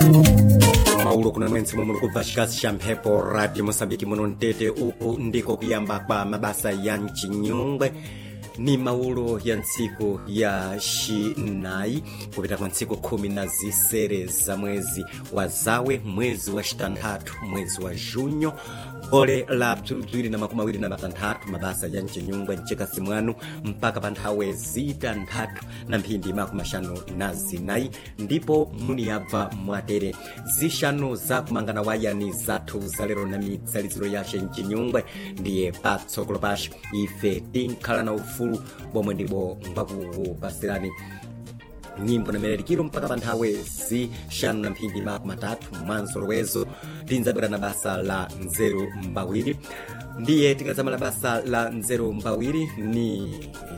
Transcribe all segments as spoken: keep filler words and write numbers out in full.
Paulo kuna mwenzi mumulu kubva chikazi cha mphepo Radio Mosambiki muno Mtete. Uku ndiko kuyamba kwa mabasa ya Mchinyungwe. Ni maulo ya ntsiku ya shinayi kupita kwa ntsiku kumi na zisere za mwezi wa Zawe, mwezi wa shitantatu, mwezi wa Junyo, bole la bzuri na makumi mawili na matantatu. Mabasa ya Mchinyungwe nchika simwanu mpaka panthawe zita ntatu na mphindi makumi mashanu na zinayi. Ndipo muni yabva mwatere zishanu za kumangana wayani zathu zalero na mitsaliziro yashe Mchinyungwe. Ndiye patsogolo pashe ife tinkhala na ufulu bomwe ndipo mbakupasirani nyimbo na merelikiro mpaka panthawe zishanu na mphindi makumi matatu. Mwanzo lwezo tinzabwera na basa la nzeru mbawiri. Ndiye tikazamala basa la nzeru mbawiri ni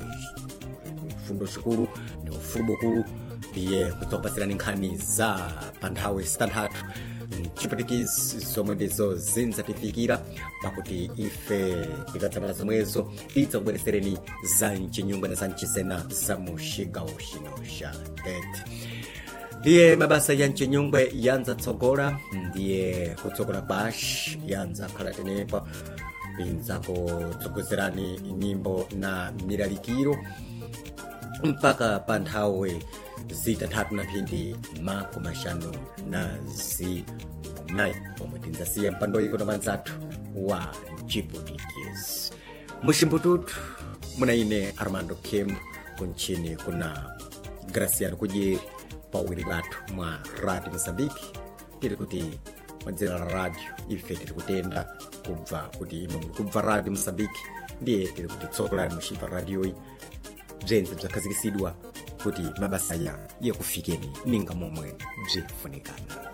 fundo shukuru ni ufulu bukulu. Ndiye kutopasirani nkhani za panthawe sitantatu chipatikizi zomwe ndizo zinzatifikira pakuti ife tikadzamala zomwezo tidza kubweresereni za Mchinyungwe na za Mchisena za mushigawo chino cha Tete. Ndiye mabasa ya Mchinyungwe yanza tsogola. Ndiye kutsogola kwash yanza khala tenepa pinza kutsogozerani nyimbo na miralikiro mpaka panthawe zitantatu na mphindi makumi mashanu na zinayi pomwe tinzasiya mpando iko na manzathu wa Chiputikizi. Mushimbututu muna ine Armando Kim, kunchini kuna Graciano Kujeri pawiri bathu mwa Radio Mosambiki. Tiri kuti mwadzera la radio ife tiri kutenda kubva kuti imo kubva Radio Mosambiki. Ndiye tiri kuti tsokolani mushimva radio iyi bzenze bzakazikisidwa kuti mabasa ya yekufikeni ninga momwe bzifunikana.